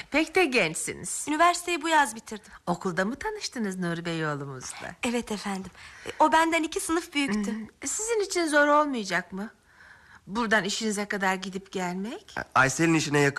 Pek de gençsiniz. Üniversiteyi bu yaz bitirdim. Okulda mı tanıştınız Nuri Bey oğlumuzla? Evet efendim. O benden 2 sınıf büyüktü. Sizin için zor olmayacak mı? Buradan işinize kadar gidip gelmek? Aysel'in işine yakın